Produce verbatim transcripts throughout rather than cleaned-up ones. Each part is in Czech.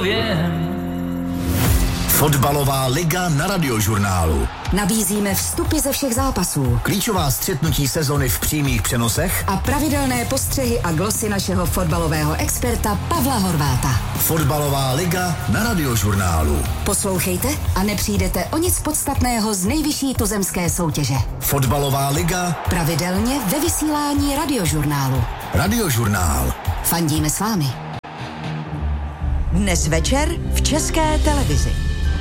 Fotbalová liga na Radiožurnálu. Nabízíme vstupy ze všech zápasů, Klíčová střetnutí sezony v přímých přenosech a pravidelné postřehy a glosy našeho fotbalového experta Pavla Horváta. Fotbalová liga na Radiožurnálu. Poslouchejte a nepřijdete o nic podstatného z nejvyšší tuzemské soutěže. Fotbalová liga pravidelně ve vysílání Radiožurnálu. Radiožurnál. Fandíme s vámi. Dnes večer v České televizi.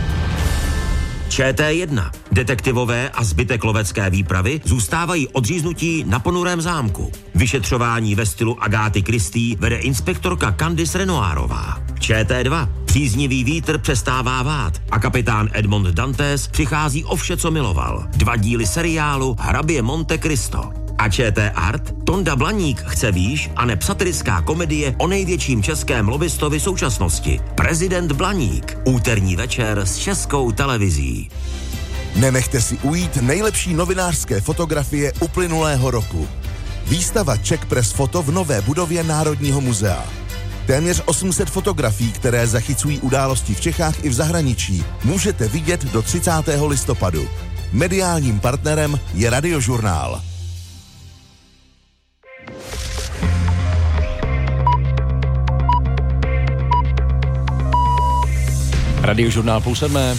Č T jedna. Detektivové a zbytek lovecké výpravy zůstávají odříznutí na ponurém zámku. Vyšetřování ve stylu Agáty Christie vede inspektorka Candice Renoirová. Č T dva. Příznivý vítr přestává vát a kapitán Edmond Dantes přichází o vše, co miloval. Dva díly seriálu Hrabě Monte Cristo. A Č T Art, Tonda Blaník chce výš a neb satirická komedie o největším českém lobbystovi současnosti. Prezident Blaník. Úterní večer s Českou televizí. Nenechte si ujít nejlepší novinářské fotografie uplynulého roku. Výstava Czech Press Photo v nové budově Národního muzea. Téměř osm set fotografií, které zachycují události v Čechách i v zahraničí, můžete vidět do třicátého listopadu. Mediálním partnerem je Radiožurnál. Radiožurnál půl sedmé.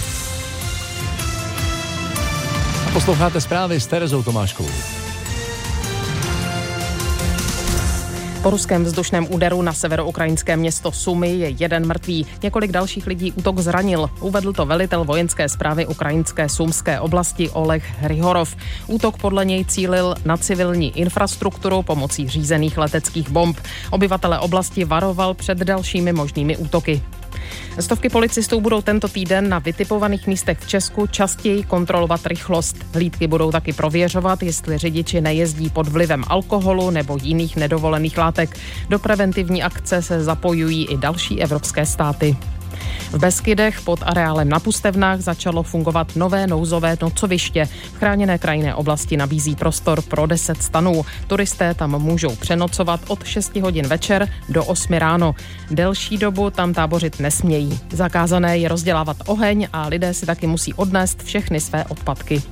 A posloucháte zprávy s Terezou Tomáškovou. Po ruském vzdušném úderu na severoukrajinské město Sumy je jeden mrtvý. Několik dalších lidí útok zranil. Uvedl to velitel vojenské správy ukrajinské sumské oblasti Oleg Hrihorov. Útok podle něj cílil na civilní infrastrukturu pomocí řízených leteckých bomb. Obyvatele oblasti varoval před dalšími možnými útoky. Stovky policistů budou tento týden na vytipovaných místech v Česku častěji kontrolovat rychlost. Hlídky budou taky prověřovat, jestli řidiči nejezdí pod vlivem alkoholu nebo jiných nedovolených látek. Do preventivní akce se zapojují i další evropské státy. V Beskydech pod areálem na Pustevnách začalo fungovat nové nouzové nocoviště. V chráněné krajinné oblasti nabízí prostor pro deset stanů. Turisté tam můžou přenocovat od šesti hodin večer do osmi ráno. Delší dobu tam tábořit nesmějí. Zakázané je rozdělávat oheň a lidé si taky musí odnést všechny své odpadky.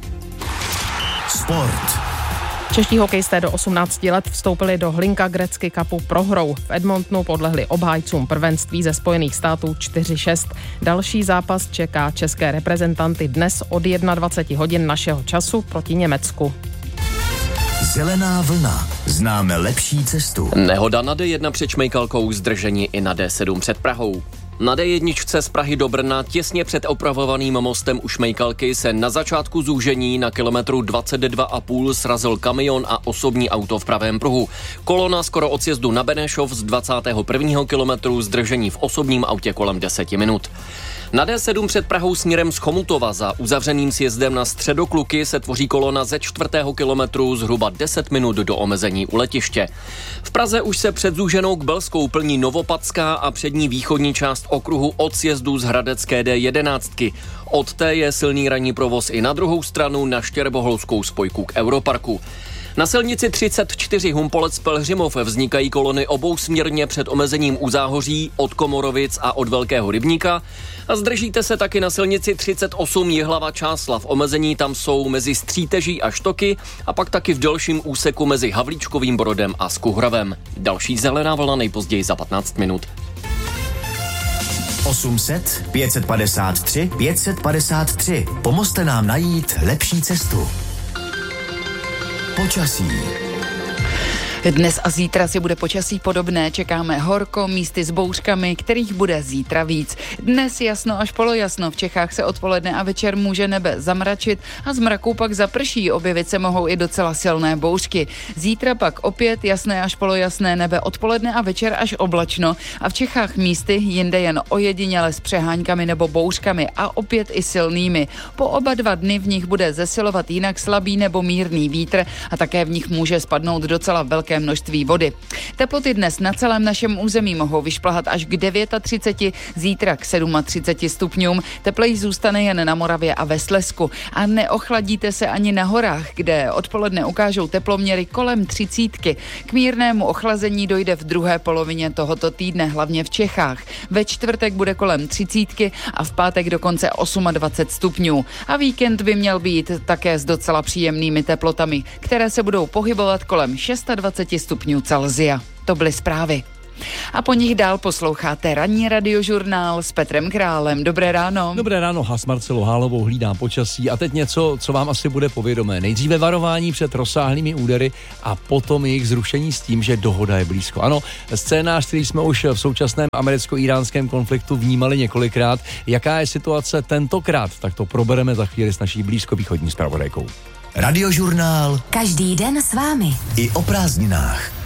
Sport. Čeští hokejisté do osmnácti let vstoupili do Hlinka Gretzky Cupu prohrou. V Edmontonu podlehli obhájcům prvenství ze Spojených států čtyři šest. Další zápas čeká české reprezentanty dnes od dvacet jedna hodin našeho času proti Německu. Zelená vlna. Známe lepší cestu. Nehoda na D jedna před Šmejkalkou, zdržení i na D sedm před Prahou. Na D jedna z Prahy do Brna těsně před opravovaným mostem u Šmejkalky se na začátku zúžení na kilometru dvacet dva a půl srazil kamion a osobní auto v pravém pruhu. Kolona skoro od sjezdu na Benešov z dvacátého prvního kilometru, zdržení v osobním autě kolem deseti minut. Na D sedm před Prahou směrem z Chomutova za uzavřeným sjezdem na Středokluky se tvoří kolona ze čtvrtého kilometru zhruba deset minut do omezení u letiště. V Praze už se před zúženou k Belskou plní Novopadská a přední východní část okruhu od sjezdu z Hradecké D jedenáct. Od té je silný ranní provoz i na druhou stranu na Štěrboholskou spojku k Europarku. Na silnici třicet čtyři Humpolec-Pelhřimov vznikají kolony obousměrně před omezením u Záhoří, od Komorovic a od Velkého Rybníka. A zdržíte se taky na silnici třicet osm Jihlava Čáslav. Omezení tam jsou mezi Stříteží a Štoky a pak taky v delším úseku mezi Havlíčkovým Brodem a Skuhravem. Další zelená vlna nejpozději za patnáct minut. osm set pět set padesát tři pět set padesát tři. Pomozte nám najít lepší cestu. Počasí. Dnes a zítra si bude počasí podobné, čekáme horko, místy s bouřkami, kterých bude zítra víc. Dnes jasno až polojasno, v Čechách se odpoledne a večer může nebe zamračit a z mraků pak zaprší, objevit se mohou i docela silné bouřky. Zítra pak opět jasné až polojasné nebe, odpoledne a večer až oblačno a v Čechách místy jinde jen ojediněle s přeháňkami nebo bouřkami a opět i silnými. Po oba dva dny v nich bude zesilovat jinak slabý nebo mírný vítr a také v nich může spadnout docela velký velké množství vody. Teploty dnes na celém našem území mohou vyšplhat až k třiceti devíti, zítra k třiceti sedmi stupňům. Tepleji zůstane jen na Moravě a ve Slezsku. A neochladíte se ani na horách, kde odpoledne ukážou teploměry kolem třicítky. K mírnému ochlazení dojde v druhé polovině tohoto týdne, hlavně v Čechách. Ve čtvrtek bude kolem třicítky a v pátek dokonce dvacet osm stupňů. A víkend by měl být také s docela příjemnými teplotami, které se budou pohybovat kolem dvacet šest stupňů Celsia. To byly zprávy. A po nich dál posloucháte ranní radiožurnál s Petrem Králem. Dobré ráno. Dobré ráno, has Marcelo Hálovou hlídá počasí a teď něco, co vám asi bude povědomé. Nejdříve varování před rozsáhlými údery a potom jejich zrušení s tím, že dohoda je blízko. Ano, scénář, který jsme už v současném americko-iránském konfliktu vnímali několikrát. Jaká je situace tentokrát? Tak to probereme za chvíli s naší blízkovýchodní zpravodajkou. Radiožurnál každý den s vámi. i o prázdninách.